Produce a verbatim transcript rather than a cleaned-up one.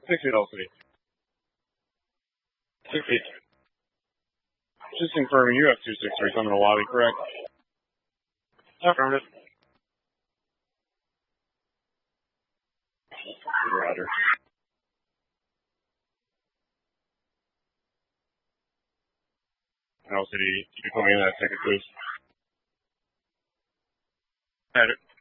Six feet L City. Six feet. Just confirming you have two six three coming to lobby, correct? Affirmative. Roger. L City, you can put me in that second, please. Had it.